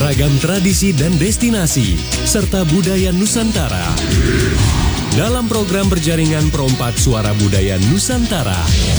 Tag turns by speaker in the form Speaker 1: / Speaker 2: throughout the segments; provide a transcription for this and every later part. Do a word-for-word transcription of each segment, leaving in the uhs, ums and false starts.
Speaker 1: ragam tradisi dan destinasi, serta budaya Nusantara. Dalam program berjaringan Perompak Suara Budaya Nusantara.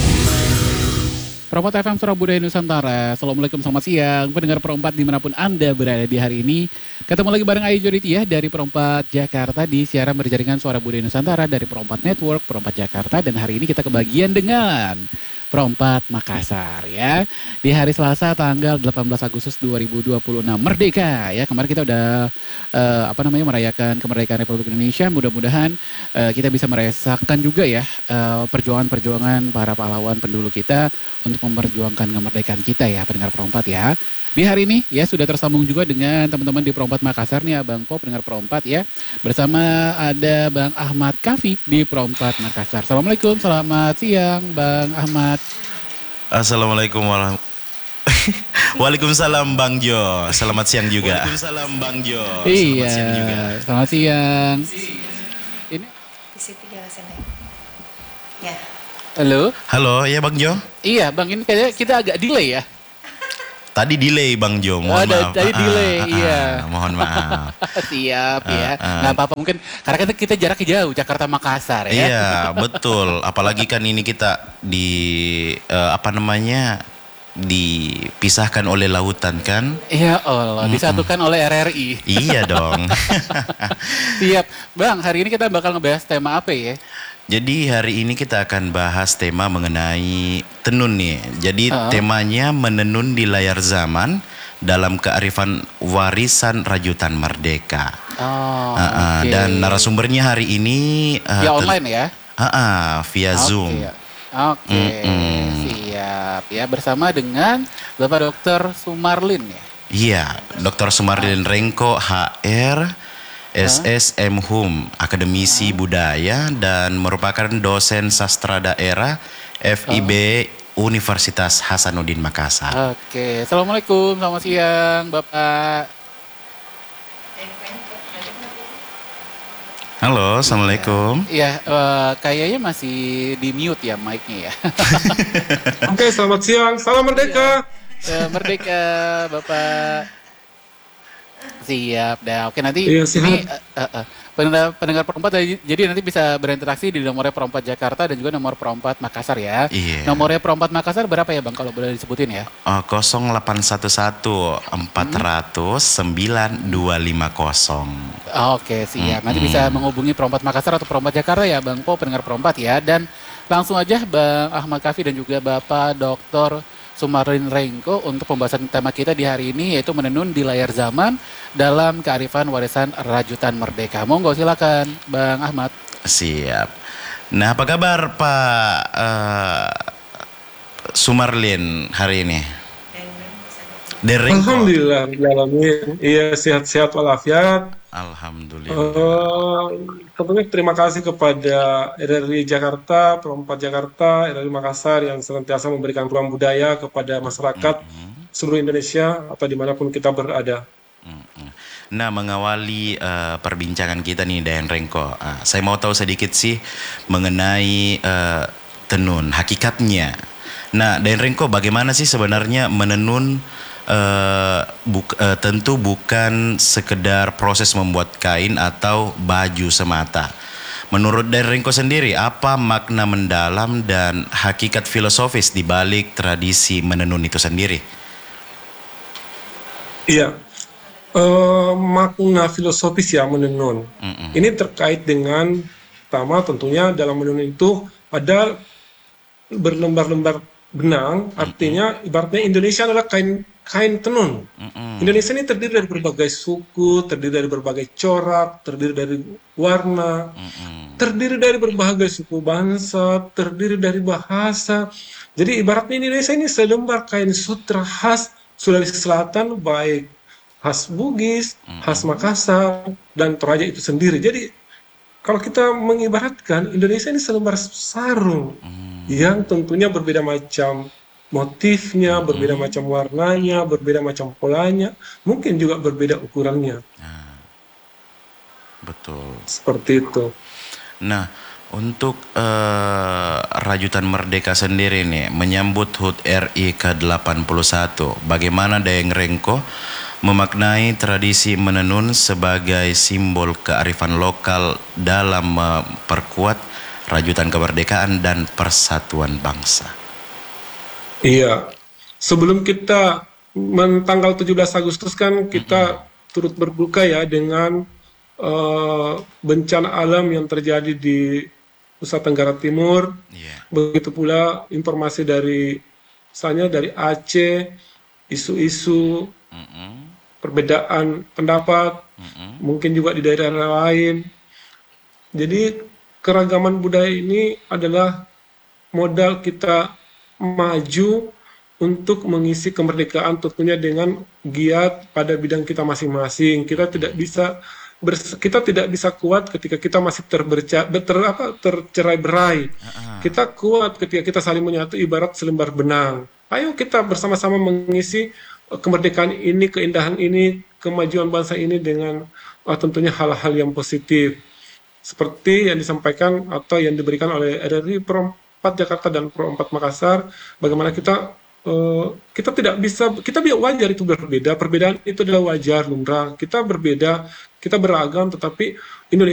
Speaker 2: Perompak F M Suara Budaya Nusantara. Assalamualaikum, selamat siang. Pendengar Perompak dimanapun Anda berada di hari ini. Ketemu lagi bareng Ayu Joditiyah dari Perompak Jakarta di siaran berjaringan Suara Budaya Nusantara dari Perompak Network, Perompak Jakarta. Dan hari ini kita kebagian dengan Perompak Makassar ya. Di hari Selasa tanggal delapan belas Agustus dua ribu dua puluh enam Merdeka ya. Kemarin kita udah uh, apa namanya merayakan kemerdekaan Republik Indonesia. Mudah-mudahan uh, kita bisa merasakan juga ya uh, perjuangan-perjuangan para pahlawan pendahulu kita untuk memperjuangkan kemerdekaan kita ya, pendengar Perompak ya. Di hari ini ya sudah tersambung juga dengan teman-teman di Perompak Makassar nih Abang Po, pendengar Perompak ya. Bersama ada Bang Ahmad Kafi di Perompak Makassar. Assalamualaikum, selamat siang Bang Ahmad.
Speaker 3: Assalamualaikum warahmatullahi wabarakatuh. Waalaikumsalam Bang Jo. Selamat siang juga.
Speaker 2: Waalaikumsalam Bang Jo. Selamat iya, siang juga. Selamat siang. Ini
Speaker 4: di situ ya sana. Ya.
Speaker 2: Halo.
Speaker 3: Halo, ya Bang Jo.
Speaker 2: Iya, Bang, ini kayaknya kita agak delay ya.
Speaker 3: Tadi delay Bang Jo, mohon
Speaker 2: oh,
Speaker 3: maaf.
Speaker 2: Tadi
Speaker 3: ah,
Speaker 2: delay,
Speaker 3: ah,
Speaker 2: iya.
Speaker 3: Ah, mohon maaf.
Speaker 2: Siap ya.
Speaker 3: Ah, ah.
Speaker 2: Nggak apa-apa, mungkin karena kita, kita jaraknya jauh, Jakarta Makassar ya.
Speaker 3: Iya, betul. Apalagi kan ini kita di uh, apa namanya dipisahkan oleh lautan kan?
Speaker 2: Iya Allah,
Speaker 3: Mm-mm.
Speaker 2: disatukan oleh R R I.
Speaker 3: Iya dong.
Speaker 2: Siap, Bang. Hari ini kita bakal ngebahas tema apa ya?
Speaker 3: Jadi hari ini kita akan bahas tema mengenai tenun nih. Jadi uh. temanya menenun di layar zaman dalam kearifan warisan rajutan merdeka.
Speaker 2: Oh,
Speaker 3: uh, uh,
Speaker 2: okay.
Speaker 3: Dan narasumbernya hari ini uh,
Speaker 2: via online ya?
Speaker 3: Uh, uh, via
Speaker 2: okay.
Speaker 3: Zoom.
Speaker 2: Oke, okay. mm-hmm. Siap ya, bersama dengan Bapak Dokter Sumarlin ya.
Speaker 3: Iya, Dokter Sumarlin Rengko H R, S S M Hum, akademisi huh? budaya dan merupakan dosen sastra daerah F I B huh? Universitas Hasanuddin Makassar.
Speaker 2: Oke, Assalamualaikum, selamat siang Bapak.
Speaker 3: Halo, Assalamualaikum.
Speaker 2: Iya, uh, kayaknya masih di mute ya mic-nya ya.
Speaker 5: Oke, selamat siang, salam merdeka.
Speaker 2: Ya, merdeka Bapak. Siap, dah. Oke, nanti
Speaker 5: iya,
Speaker 2: ini uh, uh, uh, pendengar, pendengar Perompak jadi nanti bisa berinteraksi di nomornya Perompak Jakarta dan juga nomor Perompak Makassar ya.
Speaker 3: Iya.
Speaker 2: Nomornya Perompak Makassar berapa ya Bang kalau boleh disebutin ya?
Speaker 3: Oh, nol delapan satu satu empat nol nol sembilan dua lima nol.
Speaker 2: Oke, siap. Nanti hmm. bisa menghubungi Perompak Makassar atau Perompak Jakarta ya Bang Po, pendengar Perompak ya. Dan langsung aja Bang Ahmad Kafi dan juga Bapak Doktor Sumarlin Rengko untuk pembahasan tema kita di hari ini, yaitu menenun di layar zaman dalam kearifan warisan rajutan merdeka. Monggo silakan Bang Ahmad.
Speaker 3: Siap. Nah, apa kabar Pak uh, Sumarlin hari ini?
Speaker 5: Alhamdulillah, iya sehat-sehat walafiat.
Speaker 3: Alhamdulillah.
Speaker 5: Uh, tentunya terima kasih kepada R R I Jakarta, Perompak Jakarta, R R I Makassar yang senantiasa memberikan ruang budaya kepada masyarakat mm-hmm. seluruh Indonesia atau dimanapun kita berada.
Speaker 3: Mm-hmm. Nah, mengawali uh, perbincangan kita nih, Dayan Rengko, uh, saya mau tahu sedikit sih mengenai uh, tenun, hakikatnya. Nah, Dayan Rengko, bagaimana sih sebenarnya menenun? Uh, buk, uh, tentu bukan sekedar proses membuat kain atau baju semata. Menurut Dayan Rengko sendiri, apa makna mendalam dan hakikat filosofis di balik tradisi menenun itu sendiri?
Speaker 5: Iya, uh, makna filosofis ya menenun. Mm-mm. Ini terkait dengan pertama tentunya dalam menenun itu ada berlembar-lembar benang, artinya mm-mm. ibaratnya Indonesia adalah kain kain tenun. Mm-mm. Indonesia ini terdiri dari berbagai suku, terdiri dari berbagai corak, terdiri dari warna, Mm-mm. terdiri dari berbagai suku bangsa, terdiri dari bahasa. Jadi ibaratnya Indonesia ini selembar kain sutra khas Sulawesi Selatan, baik khas Bugis, Mm-mm. khas Makassar, dan Toraja itu sendiri. Jadi kalau kita mengibaratkan Indonesia ini selembar sarung mm. yang tentunya berbeda macam motifnya, hmm. berbeda macam warnanya, berbeda macam polanya, mungkin juga berbeda ukurannya.
Speaker 3: Nah, betul.
Speaker 5: Seperti itu.
Speaker 3: Nah, untuk uh, Rajutan Merdeka sendiri nih, menyambut H U T R I ke delapan puluh satu, bagaimana Dayan Rengko memaknai tradisi menenun sebagai simbol kearifan lokal dalam memperkuat rajutan kemerdekaan dan persatuan bangsa.
Speaker 5: Iya, sebelum kita men tanggal tujuh belas Agustus kan kita mm-hmm. turut berduka ya dengan uh, bencana alam yang terjadi di Nusa Tenggara Timur. Yeah. Begitu pula informasi dari misalnya dari Aceh, isu-isu mm-hmm. perbedaan pendapat, mm-hmm. mungkin juga di daerah lain. Jadi keragaman budaya ini adalah modal kita maju untuk mengisi kemerdekaan tentunya dengan giat pada bidang kita masing-masing. Kita tidak bisa bers- kita tidak bisa kuat ketika kita masih terberca ter, apa, tercerai-berai. Uh-huh. Kita kuat ketika kita saling menyatu ibarat selembar benang. Ayo kita bersama-sama mengisi kemerdekaan ini, keindahan ini, kemajuan bangsa ini dengan uh, tentunya hal-hal yang positif. Seperti yang disampaikan atau yang diberikan oleh R R I Pro empat Jakarta dan Pro empat Makassar, bagaimana kita uh, kita tidak bisa, kita wajar itu berbeda, perbedaan itu adalah wajar, lumrah. Kita berbeda, kita beragam, tetapi Indonesia